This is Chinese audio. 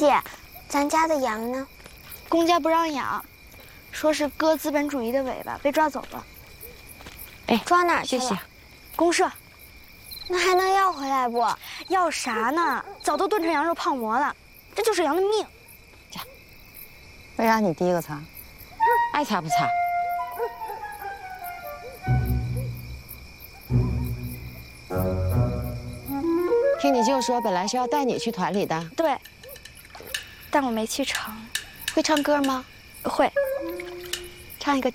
姐，咱家的羊呢？ 公家不让养，说是割资本主义的尾巴，被抓走了。 哎，抓哪儿去了？ 谢谢。 公社。 那还能要回来不？ 要啥呢？早都炖成羊肉泡馍了，这就是羊的命。 为啥你第一个擦？爱擦不擦？听你舅说，本来是要带你去团里的。 对，但我没去成。 会唱歌吗？ 会， 唱一个。